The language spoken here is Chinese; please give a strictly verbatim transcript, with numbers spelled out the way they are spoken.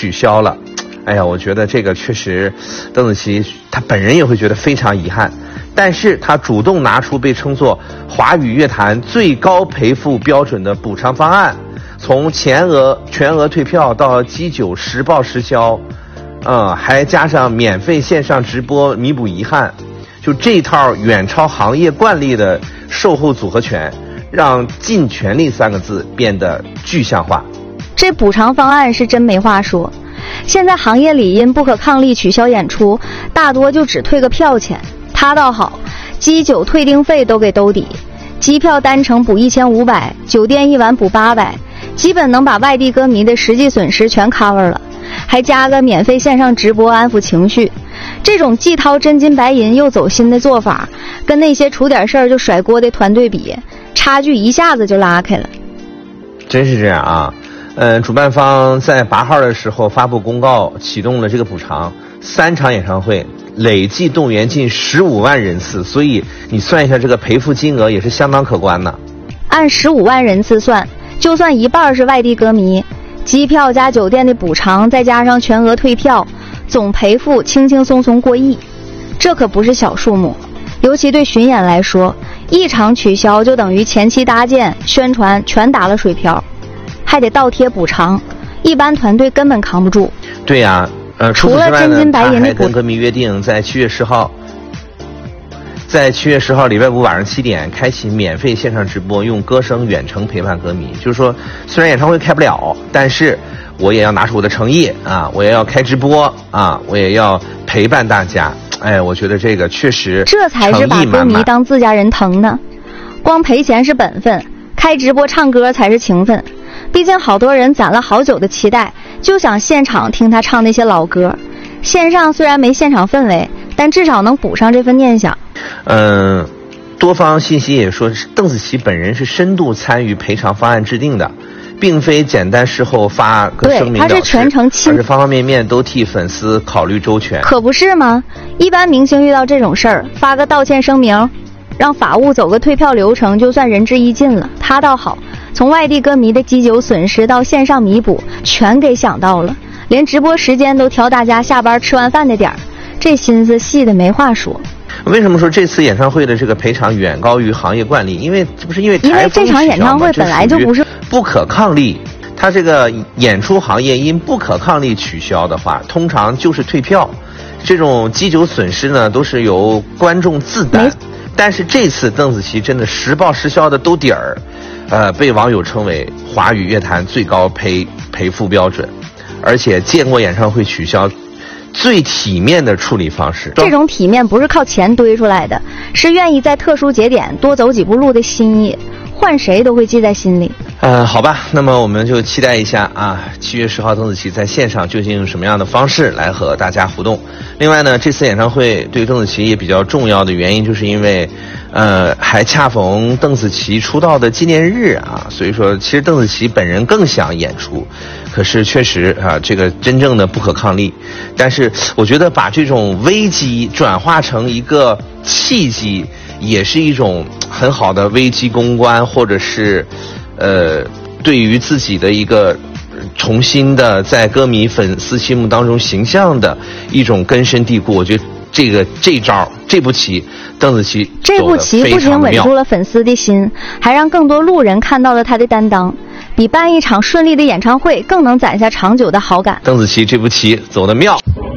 取消了。哎呀，我觉得这个确实，邓紫棋她本人也会觉得非常遗憾。但是她主动拿出被称作华语乐坛最高赔付标准的补偿方案，从全额全额退票到基酒实报实销，呃，还加上免费线上直播弥补遗憾，就这套远超行业惯例的售后组合拳，让尽全力三个字变得具象化。 这补偿方案是真没话说。现在行业里因不可抗力取消演出，大多就只退个票钱。他倒好，基酒退订费都给兜底，机票单程补一千五百，酒店一晚补八百，基本能把外地歌迷的实际损失全 cover 了，还加个免费线上直播安抚情绪。这种既掏真金白银又走心的做法，跟那些出点事儿就甩锅的团队比，差距一下子就拉开了。 真是这样啊。嗯、呃，主办方在八号的时候发布公告，启动了这个补偿，三场演唱会累计动员近十五万人次，所以你算一下这个赔付金额也是相当可观的。 按十五万人次算，就算一半是外地歌迷，机票加酒店的补偿，再加上全额退票，总赔付轻轻松松过亿，这可不是小数目。尤其对巡演来说，一场取消就等于前期搭建、宣传全打了水漂。还得倒贴补偿，一般团队根本扛不住。对呀、啊，呃，除了真金白银的，他还跟歌迷约定，在七月十号，在七月十号礼拜五晚上七点开启免费线上直播，用歌声远程陪伴歌迷。就是说，虽然演唱会开不了，但是我也要拿出我的诚意啊，我也要开直播啊，我也要陪伴大家。哎，我觉得这个确实，这才是把歌迷当自家人疼呢。光赔钱是本分，开直播唱歌才是情分。毕竟好多人攒了好久的期待，就想现场听他唱那些老歌。线上虽然没现场氛围，但至少能补上这份念想。嗯，多方信息也说，邓紫棋本人是深度参与赔偿方案制定的，并非简单事后发个声明表示，对，他是全程亲，而是方方面面都替粉丝考虑周全。可不是吗？一般明星遇到这种事儿，发个道歉声明，让法务走个退票流程，就算仁至义尽了。他倒好，从外地歌迷的基酒损失到线上弥补，全给想到了，连直播时间都调大家下班吃完饭的点儿，这心思细的没话说。为什么说这次演唱会的这个赔偿远高于行业惯例？因为这不是因为台风，因为这场演唱会本来就不是不可抗力，它这个演出行业因不可抗力取消的话，通常就是退票。这种基酒损失呢，都是由观众自担。但是这次邓紫棋真的实报实销的兜底儿。呃，被网友称为华语乐坛最高赔赔付标准，而且见过演唱会取消最体面的处理方式。这种体面不是靠钱堆出来的，是愿意在特殊节点多走几步路的心意，换谁都会记在心里。呃，好吧，那么我们就期待一下啊，七月十号邓紫棋在线上究竟用什么样的方式来和大家互动。另外呢，这次演唱会对邓紫棋也比较重要的原因，就是因为呃，还恰逢邓紫棋出道的纪念日啊，所以说其实邓紫棋本人更想演出，可是确实啊，这个真正的不可抗力。但是我觉得把这种危机转化成一个契机，也是一种很好的危机公关，或者是呃，对于自己的一个重新的在歌迷粉丝心目当中形象的一种根深蒂固。我觉得这个这招这步棋，邓紫棋这步棋不仅稳住了粉丝的心，还让更多路人看到了他的担当，比办一场顺利的演唱会更能攒下长久的好感。邓紫棋这步棋走得妙。